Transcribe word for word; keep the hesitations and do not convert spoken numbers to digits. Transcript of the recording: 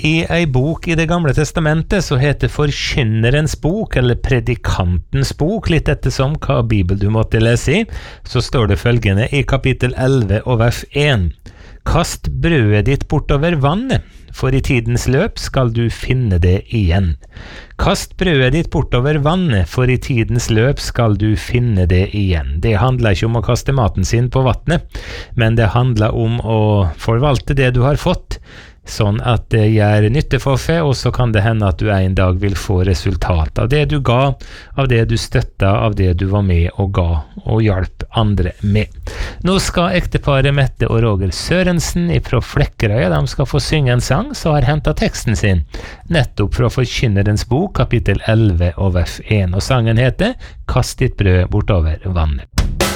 I ei bok I det gamle testamentet så heter Forkynnerens bok, eller Predikantens bok, litt ettersom hva bibel du måtte lese I, så står det følgende I kapittel elleve og vers én. Kast brødet ditt bortover vannet, for I tidens løp skal du finne det igjen. Kast brødet ditt bortover vannet, for I tidens løp skal du finne det igjen. Det handler ikke om å kaste maten sin på vattnet, men det handler om å forvalte det du har fått, sånn at det gjør nytte for seg, og så kan det hende at du en dag vil få resultat av det du ga, av det du støtta, av det du var med og ga, og hjalp andre med. Nå skal ekteparet Mette og Roger Sørensen fra Flekkerøya, de skal få synge en sang, så har hentet teksten sin, nettopp fra Forkynnerens bok, kapittel elleve og vers én, og sangen heter «Kast ditt brød bortover vannet».